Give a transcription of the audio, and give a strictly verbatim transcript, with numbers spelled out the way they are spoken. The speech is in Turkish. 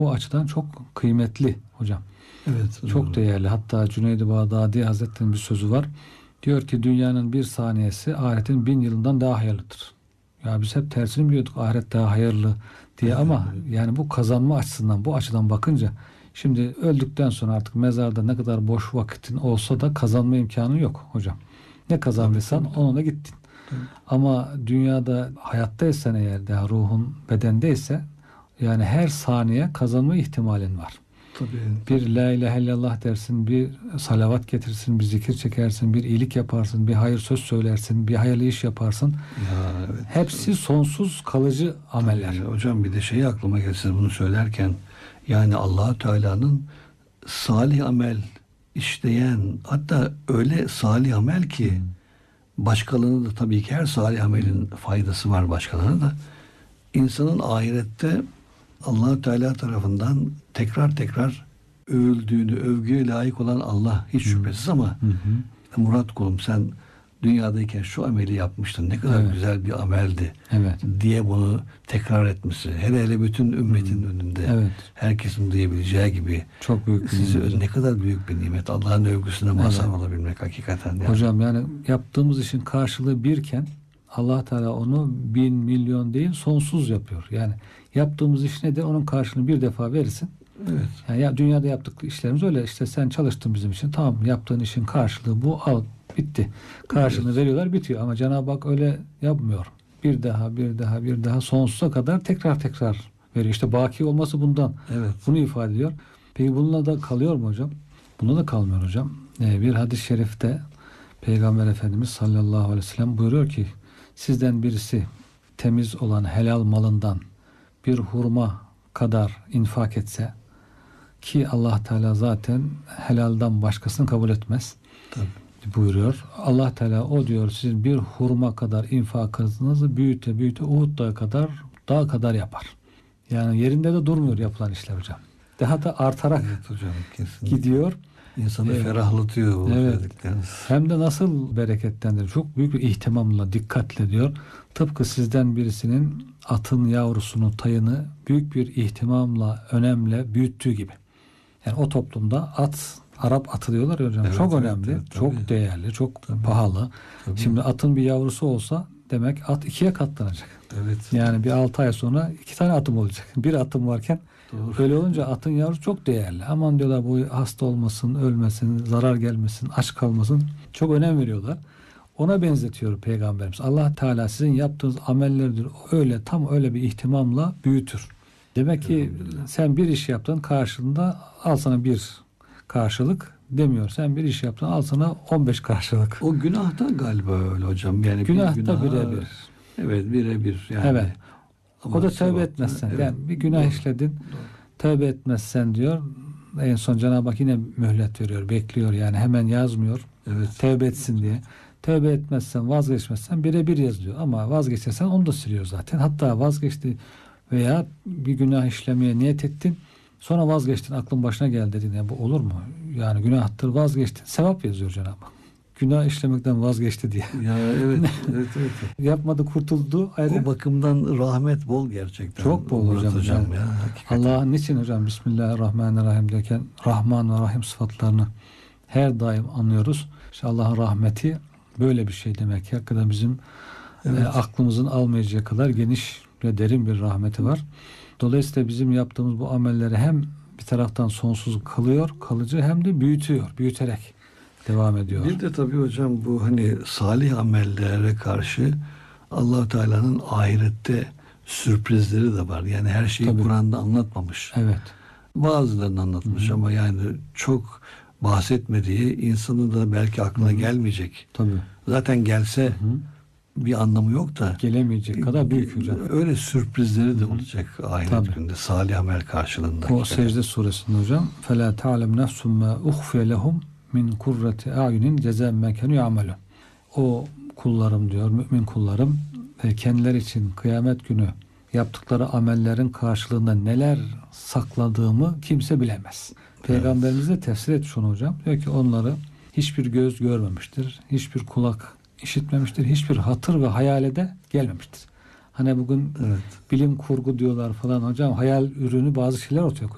Bu açıdan çok kıymetli hocam. Evet. Çok doğru. değerli. Hatta Cüneyd-i Bağdadi Hazretleri'nin bir sözü var. Diyor ki dünyanın bir saniyesi ahiretin bin yılından daha hayırlıdır. Ya biz hep tersini biliyorduk, ahiret daha hayırlı diye, ama yani bu kazanma açısından, bu açıdan bakınca şimdi öldükten sonra artık mezarda ne kadar boş vakitin olsa da kazanma imkanı yok hocam. Ne kazandıysan Tabii, tabii. onunla gittin. Tabii. Ama dünyada hayattaysan, eğer daha ruhun bedendeyse, yani her saniye kazanma ihtimalin var. Tabii. Bir la ilahe illallah dersin, bir salavat getirsin, bir zikir çekersin, bir iyilik yaparsın, bir hayır söz söylersin, bir hayırlı iş yaparsın. Ya, evet. Hepsi sonsuz kalıcı ameller. Tabii, hocam bir de şey aklıma geldi siz bunu söylerken, yani Allah Teala'nın salih amel işleyen, hatta öyle salih amel ki Hmm. başkalarına da, tabii ki her salih amelin faydası var başkalarına da, insanın ahirette Allah Teala tarafından tekrar tekrar övüldüğünü, övgüye layık olan Allah hiç şüphesiz, ama Hı hı. Murat kulum sen dünyadayken şu ameli yapmıştın, ne kadar Evet. güzel bir ameldi Evet. diye bunu tekrar etmesi, hele hele bütün ümmetin önünde, Evet. herkesin duyabileceği gibi, Çok büyük bir sizi nimet. ne kadar büyük bir nimet, Allah'ın övgüsüne mazhar Evet. olabilmek hakikaten. Yani. Hocam yani yaptığımız işin karşılığı birken Allah Teala onu bin, milyon değil, sonsuz yapıyor. Yani yaptığımız iş nedir? Onun karşılığını bir defa verirsin. Evet. Yani ya dünyada yaptık işlerimiz öyle, işte sen çalıştın bizim için, tamam, yaptığın işin karşılığı bu, al, bitti. Karşılığını Evet. veriyorlar, bitiyor. Ama Cenab-ı Hak öyle yapmıyor. Bir daha, bir daha, bir daha, sonsuza kadar tekrar tekrar veriyor. İşte baki olması bundan. Evet. Bunu ifade ediyor. Peki bununla da kalıyor mu hocam? Bununla da kalmıyor hocam. Ee, bir hadis-i şerifte Peygamber Efendimiz sallallahu aleyhi ve sellem buyuruyor ki, sizden birisi temiz olan helal malından bir hurma kadar infak etse, ki Allah Teala zaten helaldan başkasını kabul etmez, Tabii. buyuruyor. Allah Teala o diyor, sizin bir hurma kadar infakınızı büyüte büyüte Uhud dağı kadar, dağ kadar yapar. Yani yerinde de durmuyor yapılan işler hocam. Daha da artarak Evet hocam, kesinlikle. gidiyor. İnsanı Evet. ferahlatıyor bu Evet. söyledikleriniz. Hem de nasıl bereketlendirir. Çok büyük bir ihtimamla, dikkatle diyor. Tıpkı sizden birisinin atın yavrusunu, tayını büyük bir ihtimamla, önemle büyüttüğü gibi. Yani o toplumda at, Arap atı diyorlar ya hocam. Evet, çok evet, önemli, evet, çok tabii. değerli, çok Tabii. pahalı. Tabii. Şimdi atın bir yavrusu olsa demek at ikiye katlanacak. Evet. Yani bir altı ay sonra iki tane atım olacak. Bir atım varken, Doğru. öyle olunca atın yavrusu çok değerli. Aman diyorlar, bu hasta olmasın, ölmesin, zarar gelmesin, aç kalmasın. Çok önem veriyorlar. Ona benzetiyor Peygamberimiz. Allah Teala sizin yaptığınız amellerdir, öyle, tam öyle bir ihtimamla büyütür. Demek ki sen bir iş yaptın, karşılığında al sana bir karşılık demiyor. Sen bir iş yaptın, al sana on beş karşılık. O günahta galiba öyle hocam. Yani Günahta bir günaha, birebir. Evet, birebir yani. Evet. Ama O da tövbe sevapta, etmezsen. evet. Yani bir günah Doğru. işledin. Doğru. Tövbe etmezsen diyor. En son Cenab-ı Hak yine mühlet veriyor. Bekliyor yani. Hemen yazmıyor. Evet. Tövbe etsin diye. Tövbe etmezsen, vazgeçmezsen birebir yazıyor. Ama vazgeçersen onu da siliyor zaten. Hatta vazgeçti veya bir günah işlemeye niyet ettin, sonra vazgeçtin, aklın başına geldi dedin. Ya bu olur mu? Yani günahtır, vazgeçtin. Sevap yazıyor Cenab-ı Hak. Günah işlemekten vazgeçti diye. Ya evet, evet, evet. Yapmadı, kurtuldu. Ayrı. O bakımdan rahmet bol gerçekten. Çok bol Murat hocam. hocam Yani ya. Hakikaten. Allah'ın niçin hocam Bismillahirrahmanirrahim derken Rahman ve Rahim sıfatlarını her daim anlıyoruz. İşte Allah'ın rahmeti böyle bir şey demek ki. Hakikaten bizim Evet. e, aklımızın almayacağı kadar geniş ve derin bir rahmeti var. Dolayısıyla bizim yaptığımız bu amelleri hem bir taraftan sonsuz kılıyor, kalıcı, hem de büyütüyor, büyüterek devam ediyor. Bir de tabii hocam bu hani salih amellere karşı Allah Teala'nın ahirette sürprizleri de var. Yani her şeyi Tabii. Kur'an'da anlatmamış. Evet. Bazılarını anlatmış Hı hı. ama yani çok bahsetmediği, insanın da belki aklına Hı hı. gelmeyecek. Tabii. Zaten gelse Hı hı. bir anlamı yok da Gelemeyecek kadar büyük hocam. öyle sürprizleri de Hı hı. olacak ahiret Tabii. günde salih amel karşılığında. O Secde suresinde hocam فَلَا تَعْلَمْ نَفْسٌ مَا اُخْفِيَ لَهُمْ مِنْ كُرَّةِ اَعْيُنٍ جَزَاءً مَا كَانُوا يَعْمَلُونَ. O kullarım diyor, mümin kullarım, e, kendileri için kıyamet günü yaptıkları amellerin karşılığında neler sakladığımı kimse bilemez. Peygamberimiz de tefsir etmiş onu hocam. Diyor ki onları hiçbir göz görmemiştir, hiçbir kulak işitmemiştir, hiçbir hatır ve hayale de gelmemiştir. Hani bugün Evet. bilim kurgu diyorlar falan hocam, hayal ürünü bazı şeyler ortaya koyuyor.